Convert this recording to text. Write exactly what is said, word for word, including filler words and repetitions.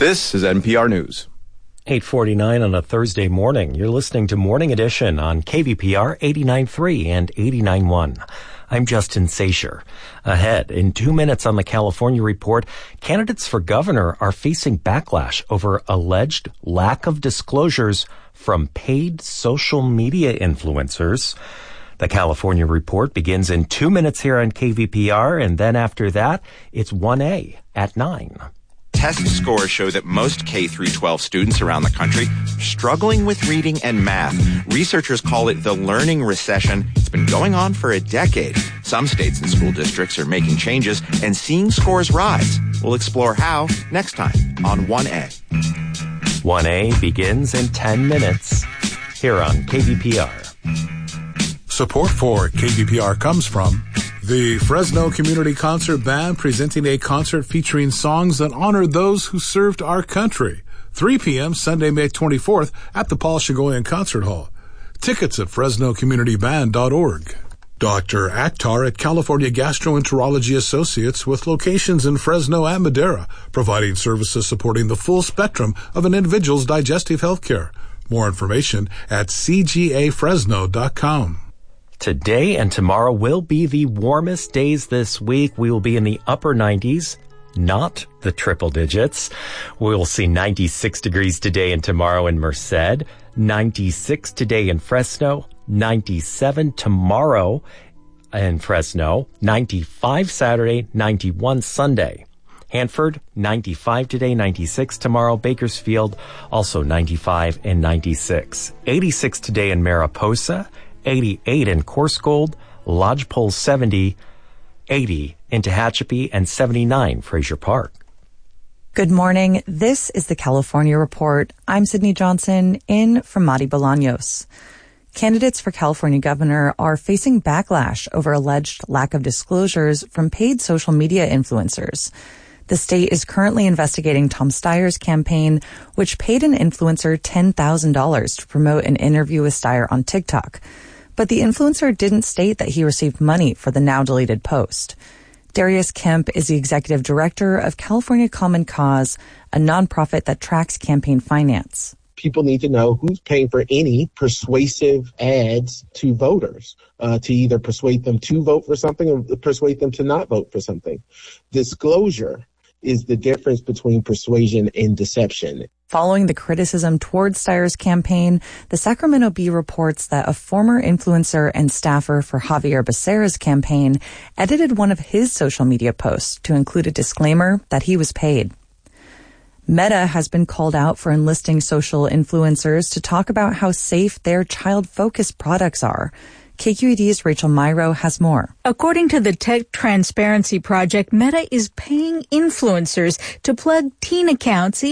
This is N P R News. eight forty-nine on a Thursday morning. You're listening to Morning Edition on K V P R eighty-nine point three and eighty-nine point one. I'm Justin Sasher. Ahead, in two minutes on the California Report, candidates for governor are facing backlash over alleged lack of disclosures from paid social media influencers. The California Report begins in two minutes here on K V P R, and then after that, it's one A at nine. Test scores show that most K through twelve students around the country are struggling with reading and math. Researchers call it the learning recession. It's been going on for a decade. Some states and school districts are making changes and seeing scores rise. We'll explore how next time on one A. one A begins in ten minutes here on K V P R. Support for K V P R comes from the Fresno Community Concert Band, presenting a concert featuring songs that honor those who served our country. three p.m. Sunday, May twenty-fourth at the Paul Shigoyan Concert Hall. Tickets at fresno community band dot org. Doctor Akhtar at California Gastroenterology Associates, with locations in Fresno and Madera, providing services supporting the full spectrum of an individual's digestive health care. More information at c g a fresno dot com. Today and tomorrow will be the warmest days this week. We will be in the upper nineties, not the triple digits. We'll see ninety-six degrees today and tomorrow in Merced, ninety-six today in Fresno, ninety-seven tomorrow in Fresno, ninety-five Saturday, ninety-one Sunday. Hanford, ninety-five today, ninety-six tomorrow. Bakersfield, also ninety-five and ninety-six. eighty-six today in Mariposa, eighty-eight in Coarsegold, Lodgepole seventy, eighty in Tehachapi, and seventy-nine Fraser Park. Good morning. This is the California Report. I'm Sydney Johnson, in for Madi Bolaños. Candidates for California governor are facing backlash over alleged lack of disclosures from paid social media influencers. The state is currently investigating Tom Steyer's campaign, which paid an influencer ten thousand dollars to promote an interview with Steyer on TikTok. But the influencer didn't state that he received money for the now-deleted post. Darius Kemp is the executive director of California Common Cause, a nonprofit that tracks campaign finance. People need to know who's paying for any persuasive ads to voters, uh, to either persuade them to vote for something or persuade them to not vote for something. Disclosure is the difference between persuasion and deception. Following the criticism towards Steyer's campaign, the Sacramento Bee reports that a former influencer and staffer for Javier Becerra's campaign edited one of his social media posts to include a disclaimer that he was paid. Meta has been called out for enlisting social influencers to talk about how safe their child-focused products are. K Q E D's Rachel Myro has more. According to the Tech Transparency Project, Meta is paying influencers to plug teen accounts